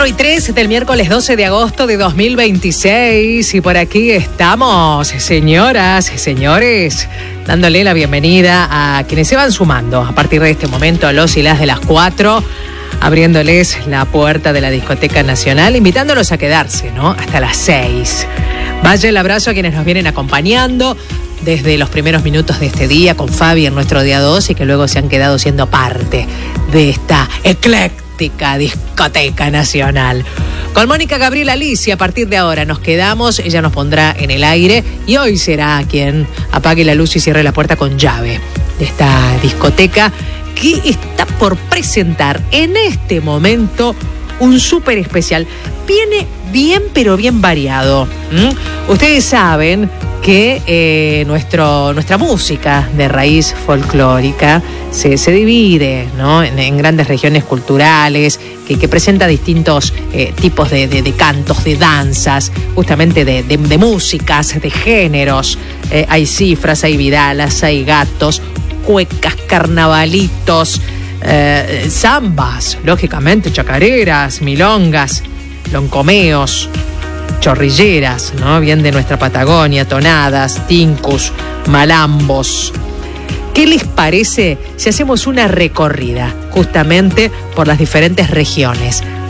4:03 del miércoles 12 de agosto de 2026 y por aquí estamos, señoras y señores, dándole la bienvenida a quienes se van sumando a partir de este momento a los y las de las 4, abriéndoles la puerta de la Discoteca Nacional, invitándolos a quedarse, ¿no? Hasta las 6. Vaya el abrazo a quienes nos vienen acompañando desde los primeros minutos de este día con Fabi en nuestro día 2 y que luego se han quedado siendo parte de esta ecléctica Discoteca Nacional. Con Mónica Gabriela Alicia, a partir de ahora nos quedamos, ella nos pondrá en el aire y hoy será quien apague la luz y cierre la puerta con llave de esta discoteca que está por presentar en este momento un súper especial. Viene bien, pero bien variado. Ustedes saben que nuestra música de raíz folclórica se divide, ¿no? en grandes regiones culturales que presenta distintos tipos de cantos, de danzas, justamente de músicas, de géneros. Hay cifras, hay vidalas, hay gatos, cuecas, carnavalitos, zambas, lógicamente, chacareras, milongas, loncomeos, chorrilleras, ¿no? Bien de nuestra Patagonia, tonadas, tincus, malambos. ¿Qué les parece si hacemos una recorrida justamente por las diferentes regiones?